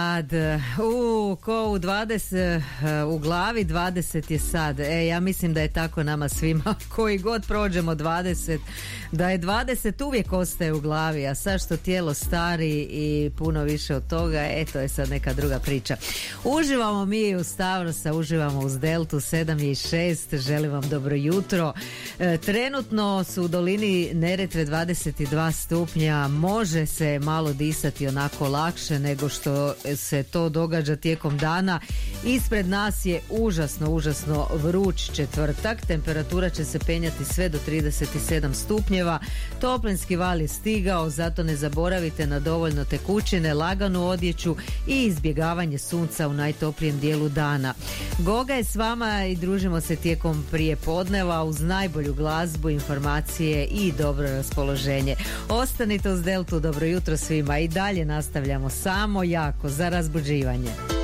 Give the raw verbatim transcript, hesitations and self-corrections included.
U, ko u dvadeset, u glavi dvadeset je sad. E, ja mislim da je tako nama svima koji god prođemo dvadeset, da je dvadeset uvijek ostaje u glavi, a sad što tijelo stari i puno više od toga, e, to je sad neka druga priča. Uživamo mi u Stavrosa, uživamo uz Deltu, sedam i šest, želim vam dobro jutro. E, trenutno su u dolini Neretve dvadeset dva stupnja, može se malo disati onako lakše nego što se to događa tijekom dana. Ispred nas je užasno, užasno vruć četvrtak. Temperatura će se penjati sve do trideset sedam stupnjeva. Toplinski val je stigao, zato ne zaboravite na dovoljno tekućine, laganu odjeću i izbjegavanje sunca u najtoplijem dijelu dana. Goga je s vama i družimo se tijekom prije podneva uz najbolju glazbu, informacije i dobro raspoloženje. Ostanite uz Deltu, dobro jutro svima, i dalje nastavljamo samo jako za razbuđivanje.